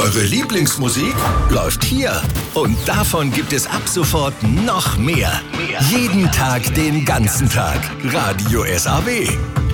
Eure Lieblingsmusik läuft hier. Und davon gibt es ab sofort noch mehr. Jeden Tag, den ganzen Tag. Radio SAW.